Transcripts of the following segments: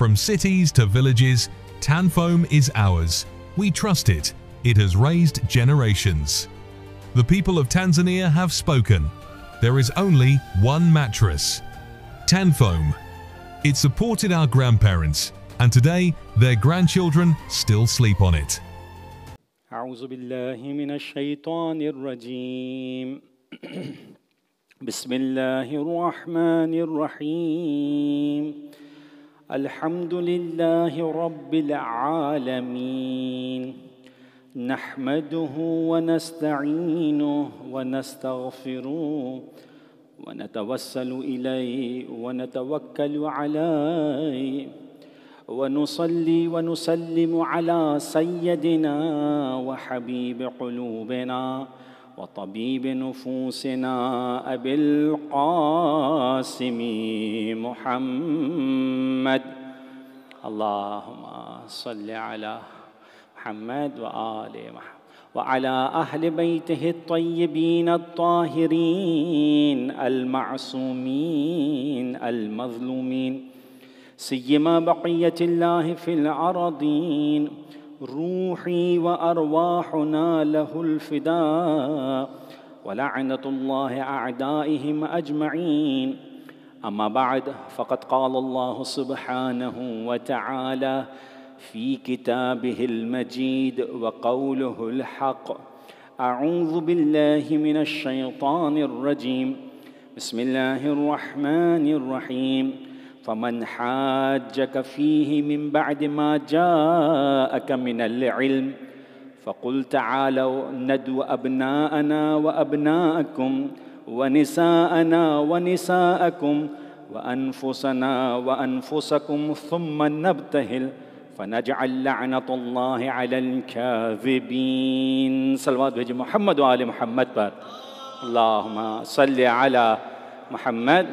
From cities to villages, Tanfoam is ours. We trust it. It has raised generations. The people of Tanzania have spoken. There is only one mattress. Tanfoam. It supported our grandparents, and today their grandchildren still sleep on it. أعوذ بالله من الشيطان الرجيم بسم الله الرحمن الرحيم الحمد لله رب العالمين نحمده ونستعينه ونستغفره ونتوسل إليه ونتوكل عليه ونصلي ونسلم على سيدنا وحبيب قلوبنا وطبيب نفوسنا أبي القاسم محمد اللهم صل على محمد وآل محمد وعلى أهل بيته الطيبين الطاهرين المعصومين المظلومين سيما بقية الله في الأراضين روحي وأرواحنا له الفداء ولعنة الله أعدائهم أجمعين أما بعد فقد قال الله سبحانه وتعالى في كتابه المجيد وقوله الحق أعوذ بالله من الشيطان الرجيم بسم الله الرحمن الرحيم فمن حاجك فيه من بعد ما جاءك من العلم فقل تعالوا ندعو أبناءنا وأبناءكم ونساءنا ونساءكم وأنفسنا وأنفسكم ثم نبتهل فنجعل لعنة الله على الكاذبين صلوات بھیجیں محمد و آل محمد پر اللہم صلی علی محمد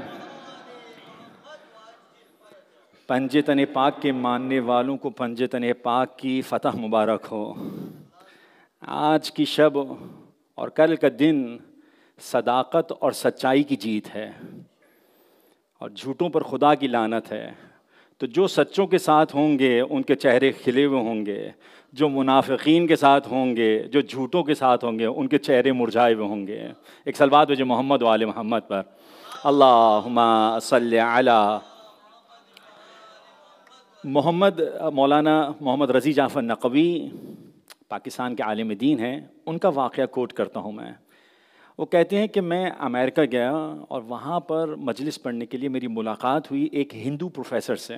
پنجے تن پاک کے ماننے والوں کو پنجے تن پاک کی فتح مبارک ہو۔ آج کی شب اور کل کا دن صداقت اور سچائی کی جیت ہے اور جھوٹوں پر خدا کی لعنت ہے۔ تو جو سچوں کے ساتھ ہوں گے ان کے چہرے کھلے ہوئے ہوں گے، جو منافقین کے ساتھ ہوں گے، جو جھوٹوں کے ساتھ ہوں گے ان کے چہرے مرجھائے ہوئے ہوں گے۔ ایک صلوات بھیجیں محمد و آل محمد پر اللہم صلی علی محمد۔ مولانا محمد رضی جعفر نقوی پاکستان کے عالم دین ہیں، ان کا واقعہ کوٹ کرتا ہوں میں۔ وہ کہتے ہیں کہ میں امریکہ گیا اور وہاں پر مجلس پڑھنے کے لیے میری ملاقات ہوئی ایک ہندو پروفیسر سے،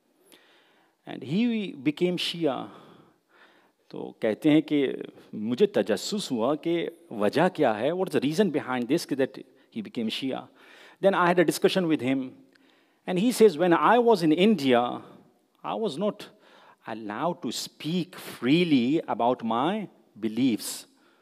اینڈ ہی بیکیم شیعہ۔ تو کہتے ہیں کہ مجھے تجسس ہوا کہ وجہ کیا ہے، what is the reason behind this that he became Shia. Then I had a discussion with ہم and he Cs when I was in India I was not allowed to speak freely about my beliefs.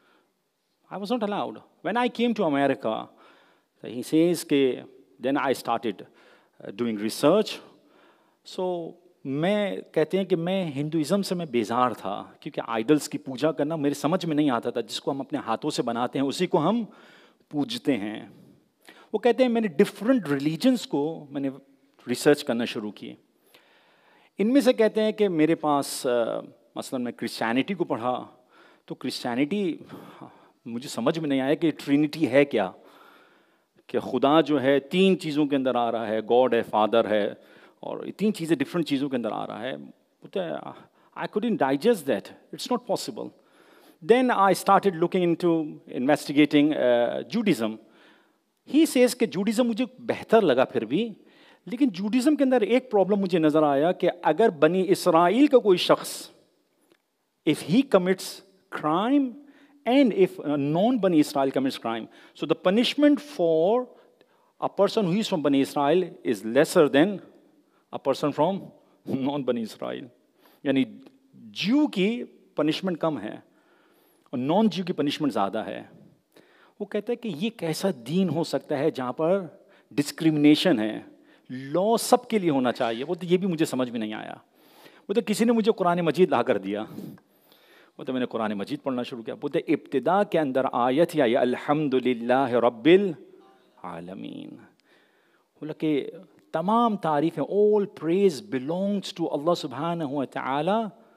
I was not allowed. When I came to America, he says then I started doing research. So کہتے ہیں کہ میں Hinduism سے میں بیزار تھا کیونکہ idols کی پوجا کرنا میرے سمجھ میں نہیں آتا تھا۔ جس کو ہم اپنے ہاتھوں سے بناتے ہیں اسی کو ہم پوجتے ہیں۔ وہ کہتے ہیں میں نے ڈفرینٹ ریلیجنس کو میں نے ریسرچ کرنا شروع کی۔ ان میں سے کہتے ہیں کہ میرے پاس مثلا میں کرسچینٹی کو پڑھا تو کرسچینٹی مجھے سمجھ میں نہیں آیا کہ ٹرینٹی ہے کیا، کہ خدا جو ہے تین چیزوں کے اندر آ رہا ہے، گاڈ ہے، فادر ہے، اور تین چیزیں ڈفرینٹ چیزوں کے اندر آ رہا ہے۔ آئی couldn't digest that. It's not possible. Then I started looking into investigating Judaism. He says کہ جوڈیزم مجھے بہتر لگا پھر بھی، لیکن جوڈیزم کے اندر ایک پرابلم مجھے نظر آیا کہ اگر بنی اسرائیل کا کوئی شخص if he commits crime and if non-Bani Israel commits crime, so the punishment for a person who is from Bani Israel is lesser than a person from non-Bani Israel. یعنی جیو کی پنشمنٹ کم ہے اور نان جیو کی پنشمنٹ زیادہ ہے۔ وہ کہتا ہے کہ یہ کیسا دین ہو سکتا ہے جہاں پر ڈسکریمنیشن ہے، لا سب کے لیے ہونا چاہیے۔ وہ تو یہ بھی مجھے سمجھ میں نہیں آیا۔ وہ تو کسی نے مجھے قرآن مجید لا کر دیا، وہ تو میں نے قرآن مجید پڑھنا شروع کیا۔ وہ تو ابتدا کے اندر آیت یا الحمد للہ رب العالمین، بولا کہ تمام تعریفیں all praise belongs to Allah subhanahu wa ta'ala